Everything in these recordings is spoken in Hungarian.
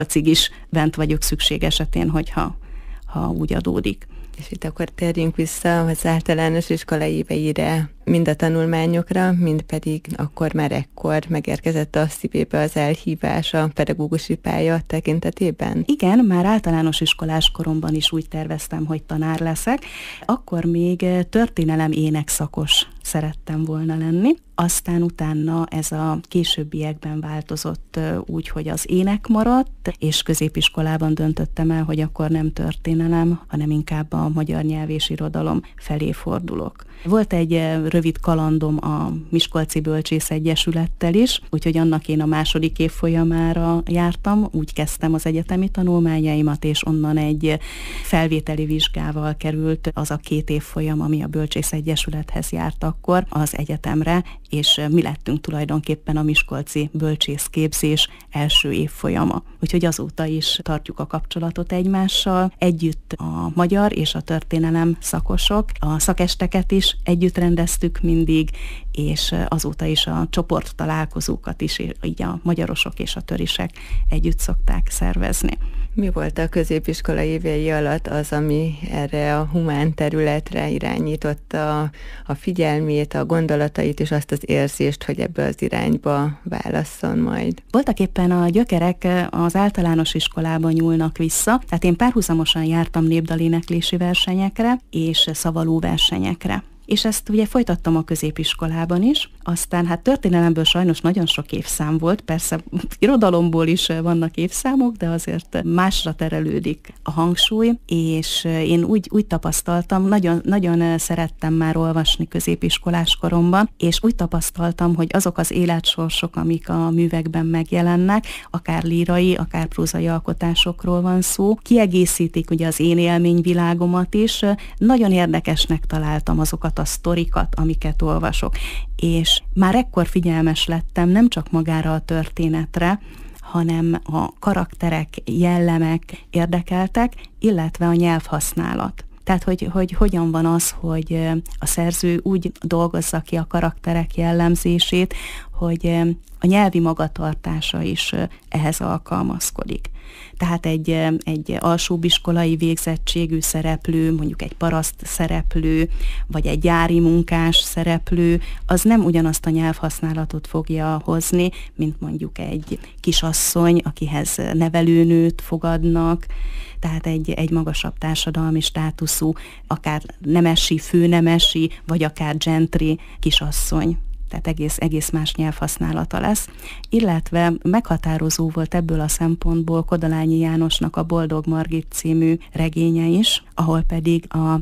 a cigis bent vagyok szükség esetén, hogyha úgy adódik. És itt akkor térjünk vissza az általános iskola éveire, mind a tanulmányokra, mind pedig akkor már ekkor megérkezett a szívébe az elhívás a pedagógusi pálya tekintetében? Igen, már általános iskolás koromban is úgy terveztem, hogy tanár leszek. Akkor még történelem énekszakos szerettem volna lenni. Aztán utána ez a későbbiekben változott úgy, hogy az ének maradt, és középiskolában döntöttem el, hogy akkor nem történelem, hanem inkább a magyar nyelv és irodalom felé fordulok. Volt egy rövid kalandom a Miskolci Bölcsész Egyesülettel is, úgyhogy annak én a második évfolyamára jártam, úgy kezdtem az egyetemi tanulmányaimat, és onnan egy felvételi vizsgával került az a 2 évfolyam, ami a Bölcsész Egyesülethez járt akkor az egyetemre, és mi lettünk tulajdonképpen a miskolci bölcsészképzés első évfolyama. Úgyhogy azóta is tartjuk a kapcsolatot egymással. Együtt a magyar és a történelem szakosok, a szakesteket is együtt rendeztük mindig, és azóta is a csoporttalálkozókat is, így a magyarosok és a törisek együtt szokták szervezni. Mi volt a középiskola évei alatt az, ami erre a humán területre irányította a figyelmét, a gondolatait és azt az érzést, hogy ebbe az irányba válasszon majd? Voltak éppen a gyökerek az általános iskolában nyúlnak vissza, tehát én párhuzamosan jártam népdaléneklési versenyekre és szavaló versenyekre. És ezt ugye folytattam a középiskolában is, aztán hát történelemből sajnos nagyon sok évszám volt, persze irodalomból is vannak évszámok, de azért másra terelődik a hangsúly, és én úgy tapasztaltam, nagyon szerettem már olvasni középiskolás koromban, és úgy tapasztaltam, hogy azok az életsorsok, amik a művekben megjelennek, akár lírai, akár prózai alkotásokról van szó, kiegészítik ugye az én élményvilágomat is, nagyon érdekesnek találtam azokat a sztorikat, amiket olvasok. És már ekkor figyelmes lettem nem csak magára a történetre, hanem a karakterek, jellemek érdekeltek, illetve a nyelvhasználat. Tehát, hogy hogyan van az, hogy a szerző úgy dolgozza ki a karakterek jellemzését, hogy a nyelvi magatartása is ehhez alkalmazkodik. Tehát egy alsóbiskolai végzettségű szereplő, mondjuk egy paraszt szereplő, vagy egy gyári munkás szereplő, az nem ugyanazt a nyelvhasználatot fogja hozni, mint mondjuk egy kisasszony, akihez nevelőnőt fogadnak, tehát egy magasabb társadalmi státuszú, akár nemesi, főnemesi, vagy akár gentry kisasszony. Tehát egész más nyelvhasználata lesz. Illetve meghatározó volt ebből a szempontból Kodolányi Jánosnak a Boldog Margit című regénye is, ahol pedig a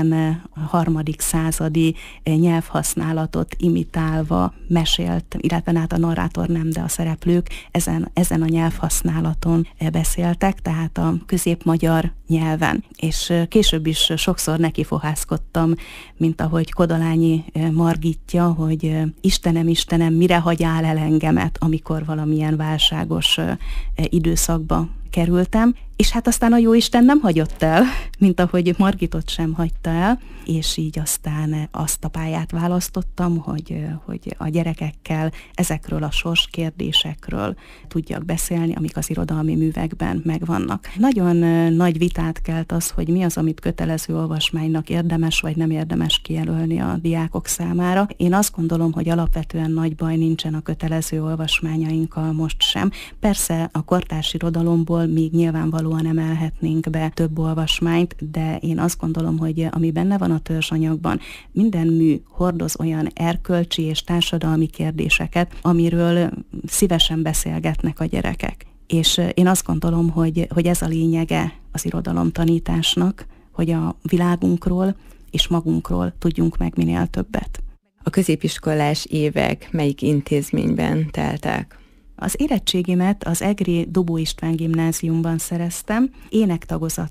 13. századi nyelvhasználatot imitálva mesélt, illetve hát a narrátor nem, de a szereplők ezen a nyelvhasználaton beszéltek, tehát a középmagyar nyelven. És később is sokszor nekifohászkodtam, mint ahogy Kodolányi Margitja, hogy Istenem, mire hagyjál el engemet, amikor valamilyen válságos időszakba kerültem, és hát aztán a Jóisten nem hagyott el, mint ahogy Margitot sem hagyta el, és így aztán azt a pályát választottam, hogy a gyerekekkel ezekről a sorskérdésekről tudjak beszélni, amik az irodalmi művekben megvannak. Nagyon nagy vitát kelt az, hogy mi az, amit kötelező olvasmánynak érdemes vagy nem érdemes kijelölni a diákok számára. Én azt gondolom, hogy alapvetően nagy baj nincsen a kötelező olvasmányainkkal most sem. Persze a kortárs irodalomból még nyilvánvalóan emelhetnénk be több olvasmányt, de én azt gondolom, hogy ami benne van a törzsanyagban, minden mű hordoz olyan erkölcsi és társadalmi kérdéseket, amiről szívesen beszélgetnek a gyerekek. És én azt gondolom, hogy ez a lényege az irodalomtanításnak, hogy a világunkról és magunkról tudjunk meg minél többet. A középiskolás évek melyik intézményben teltek? Az érettségimet az egri Dobó István gimnáziumban szereztem, énektagozatra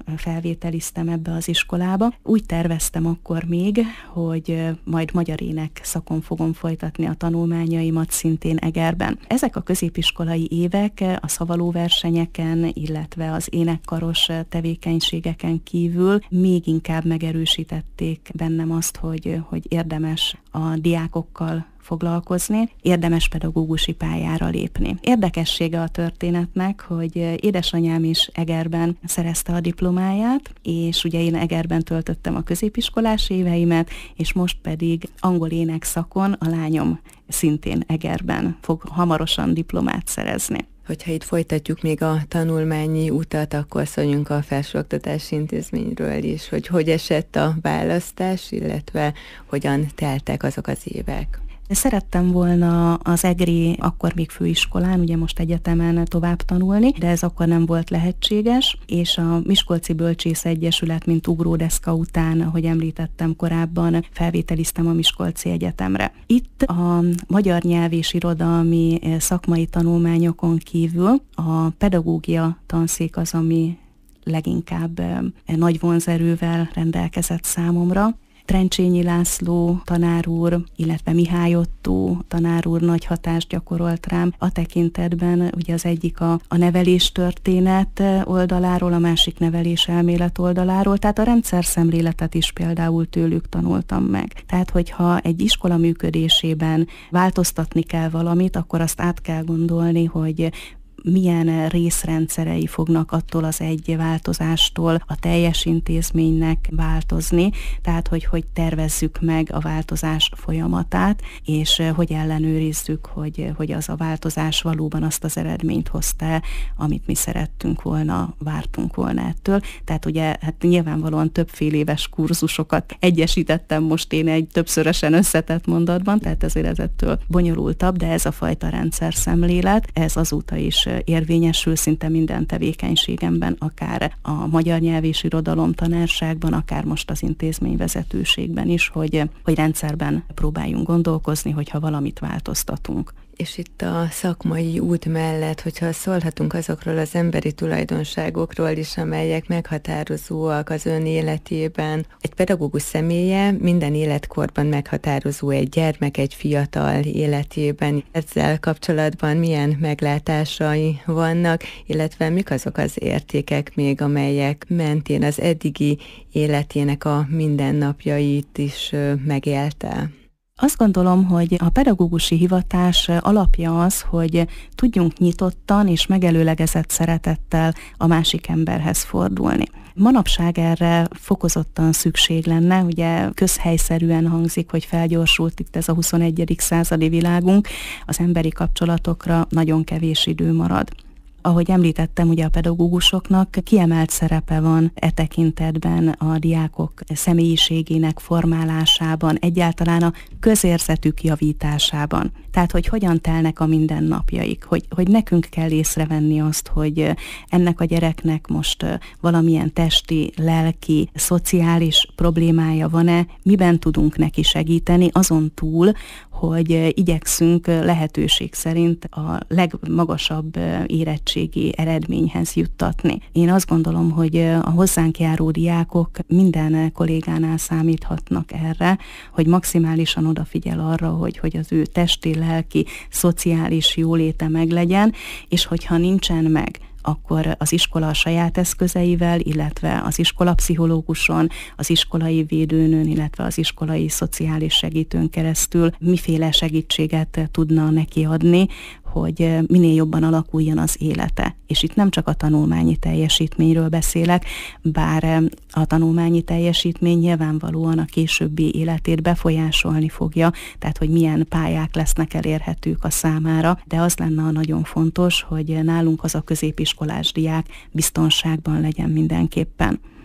felvételiztem ebbe az iskolába. Úgy terveztem akkor még, hogy majd magyar ének szakon fogom folytatni a tanulmányaimat szintén Egerben. Ezek a középiskolai évek a szavalóversenyeken, illetve az énekkaros tevékenységeken kívül még inkább megerősítették bennem azt, hogy érdemes a diákokkal foglalkozni, érdemes pedagógusi pályára lépni. Érdekessége a történetnek, hogy édesanyám is Egerben szerezte a diplomáját, és ugye én Egerben töltöttem a középiskolás éveimet, és most pedig angol énekszakon a lányom szintén Egerben fog hamarosan diplomát szerezni. Hogyha itt folytatjuk még a tanulmányi utat, akkor szóljunk a felsőoktatási intézményről is, hogy esett a választás, illetve hogyan teltek azok az évek. Szerettem volna az egri, akkor még főiskolán, ugye most egyetemen tovább tanulni, de ez akkor nem volt lehetséges, és a Miskolci Bölcsész Egyesület, mint ugródeszka után, ahogy említettem korábban, felvételiztem a Miskolci Egyetemre. Itt a magyar nyelv és irodalmi szakmai tanulmányokon kívül a pedagógia tanszék az, ami leginkább nagy vonzerővel rendelkezett számomra. Trencsényi László tanár úr, illetve Mihály Ottó tanár úr nagy hatást gyakorolt rám a tekintetben, ugye az egyik a neveléstörténet oldaláról, a másik neveléselmélet oldaláról, tehát a rendszerszemléletet is például tőlük tanultam meg. Tehát, hogyha egy iskola működésében változtatni kell valamit, akkor azt át kell gondolni, hogy milyen részrendszerei fognak attól az egy változástól a teljes intézménynek változni, tehát hogy tervezzük meg a változás folyamatát, és hogy ellenőrizzük, hogy az a változás valóban azt az eredményt hozta, amit mi szerettünk volna, vártunk volna ettől. Tehát ugye hát nyilvánvalóan többféle éves kurzusokat egyesítettem most én egy többszörösen összetett mondatban, tehát ezért ez ettől bonyolultabb, de ez a fajta rendszerszemlélet, ez azóta is érvényesül szinte minden tevékenységemben, akár a magyar nyelv és irodalom tanárságban, akár most az intézményvezetőségben is, hogy rendszerben próbáljunk gondolkozni, hogyha valamit változtatunk. És itt a szakmai út mellett, hogyha szólhatunk azokról az emberi tulajdonságokról is, amelyek meghatározóak az ön életében. Egy pedagógus személye minden életkorban meghatározó, egy gyermek, egy fiatal életében. Ezzel kapcsolatban milyen meglátásai vannak, illetve mik azok az értékek még, amelyek mentén az eddigi életének a mindennapjait is megélte? Azt gondolom, hogy a pedagógusi hivatás alapja az, hogy tudjunk nyitottan és megelőlegezett szeretettel a másik emberhez fordulni. Manapság erre fokozottan szükség lenne, ugye közhelyszerűen hangzik, hogy felgyorsult itt ez a 21. századi világunk, az emberi kapcsolatokra nagyon kevés idő marad. Ahogy említettem, ugye a pedagógusoknak kiemelt szerepe van e tekintetben a diákok személyiségének formálásában, egyáltalán a közérzetük javításában. Tehát, hogy hogyan telnek a mindennapjaik, hogy nekünk kell észrevenni azt, hogy ennek a gyereknek most valamilyen testi, lelki, szociális problémája van-e, miben tudunk neki segíteni, azon túl, hogy igyekszünk lehetőség szerint a legmagasabb érettségi eredményhez juttatni. Én azt gondolom, hogy a hozzánk járó diákok minden kollégánál számíthatnak erre, hogy maximálisan odafigyel arra, hogy az ő testi, lelki, szociális jóléte meglegyen, és hogyha nincsen meg, akkor az iskola a saját eszközeivel, illetve az iskolapszichológuson, az iskolai védőnőn, illetve az iskolai szociális segítőn keresztül miféle segítséget tudna neki adni, hogy minél jobban alakuljon az élete. És itt nem csak a tanulmányi teljesítményről beszélek, bár a tanulmányi teljesítmény nyilvánvalóan a későbbi életét befolyásolni fogja, tehát hogy milyen pályák lesznek elérhetők a számára, de az lenne nagyon fontos, hogy nálunk az a középiskolás diák biztonságban legyen mindenképpen.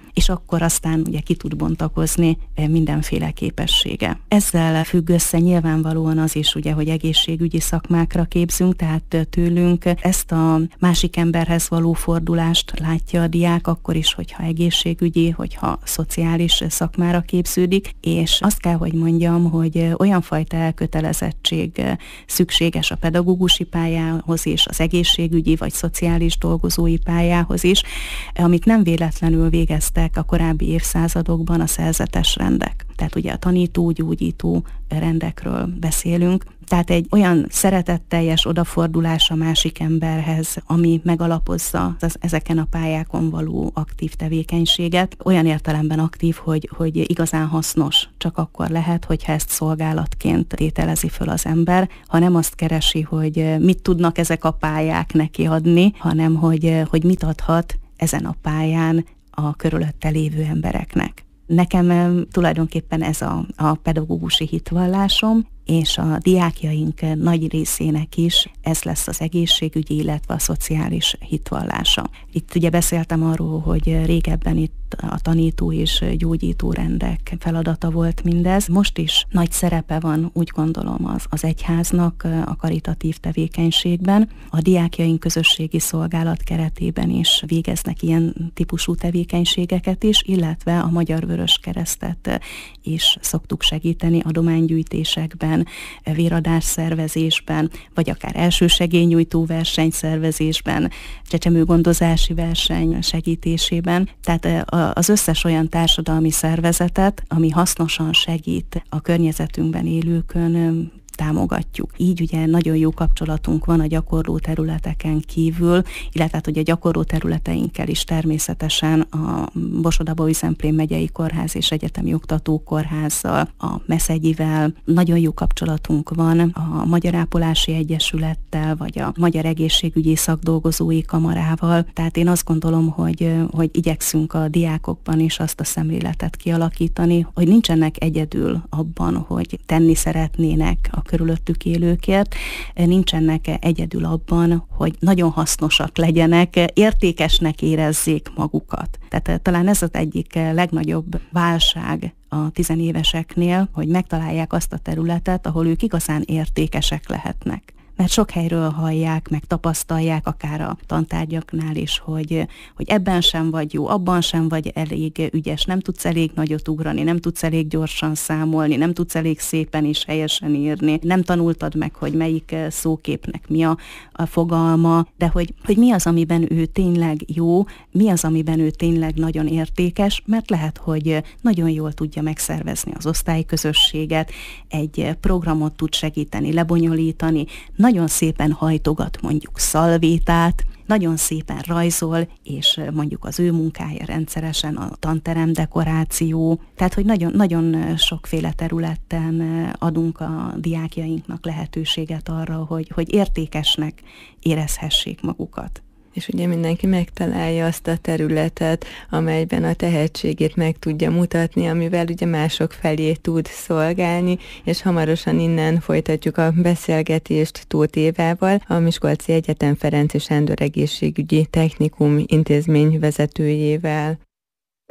és akkor aztán ugye ki tud bontakozni mindenféle képessége. Ezzel függ össze nyilvánvalóan az is, ugye, hogy egészségügyi szakmákra képzünk, tehát tőlünk ezt a másik emberhez való fordulást látja a diák, akkor is, hogyha egészségügyi, hogyha szociális szakmára képződik, és azt kell, hogy mondjam, hogy olyan fajta elkötelezettség szükséges a pedagógusi pályához is, az egészségügyi vagy szociális dolgozói pályához is, amit nem véletlenül végeztek a korábbi évszázadokban a szerzetes rendek. Tehát ugye a tanító, gyógyító rendekről beszélünk. Tehát egy olyan szeretetteljes odafordulás a másik emberhez, ami megalapozza ezeken a pályákon való aktív tevékenységet. Olyan értelemben aktív, hogy igazán hasznos. Csak akkor lehet, hogyha ezt szolgálatként tételezi föl az ember, ha nem azt keresi, hogy mit tudnak ezek a pályák neki adni, hanem hogy mit adhat ezen a pályán a körülötte lévő embereknek. Nekem tulajdonképpen ez a pedagógusi hitvallásom, és a diákjaink nagy részének is ez lesz az egészségügyi, illetve a szociális hitvallása. Itt ugye beszéltem arról, hogy régebben itt a tanító és gyógyító rendek feladata volt mindez. Most is nagy szerepe van, úgy gondolom, az egyháznak a karitatív tevékenységben. A diákjaink közösségi szolgálat keretében is végeznek ilyen típusú tevékenységeket is, illetve a Magyar Vöröskeresztet is szoktuk segíteni adománygyűjtésekben, véradás szervezésben, vagy akár elsősegélynyújtó verseny szervezésben, csecsemőgondozási verseny segítésében. Tehát az összes olyan társadalmi szervezetet, ami hasznosan segít a környezetünkben élőkön, támogatjuk. Így ugye nagyon jó kapcsolatunk van a gyakorló területeken kívül, illetve hogy a gyakorló területeinkkel is természetesen a Borsod-Abaúj-Zemplén megyei kórház és egyetemi oktatókórházzal, a Meszegyivel nagyon jó kapcsolatunk van, a Magyar Ápolási Egyesülettel, vagy a Magyar Egészségügyi Szakdolgozói Kamarával. Tehát én azt gondolom, hogy igyekszünk a diákokban is azt a szemléletet kialakítani, hogy nincsenek egyedül abban, hogy tenni szeretnének a körülöttük élőkért, nincsenek egyedül abban, hogy nagyon hasznosak legyenek, értékesnek érezzék magukat. Tehát talán ez az egyik legnagyobb válság a tizenéveseknél, hogy megtalálják azt a területet, ahol ők igazán értékesek lehetnek. Mert sok helyről hallják, meg tapasztalják, akár a tantárgyaknál is, hogy ebben sem vagy jó, abban sem vagy elég ügyes, nem tudsz elég nagyot ugrani, nem tudsz elég gyorsan számolni, nem tudsz elég szépen és helyesen írni, nem tanultad meg, hogy melyik szóképnek mi a fogalma, de hogy mi az, amiben ő tényleg jó, mi az, amiben ő tényleg nagyon értékes, mert lehet, hogy nagyon jól tudja megszervezni az osztályközösséget, egy programot tud segíteni, lebonyolítani, nagyon szépen hajtogat mondjuk szalvétát, nagyon szépen rajzol, és mondjuk az ő munkája rendszeresen a tanterem dekoráció. Tehát, hogy nagyon, nagyon sokféle területen adunk a diákjainknak lehetőséget arra, hogy értékesnek érezhessék magukat. És ugye mindenki megtalálja azt a területet, amelyben a tehetségét meg tudja mutatni, amivel ugye mások felé tud szolgálni, és hamarosan innen folytatjuk a beszélgetést Tóth Évával, a Miskolci Egyetem Ferenczy Sándor Egészségügyi Technikum intézmény vezetőjével.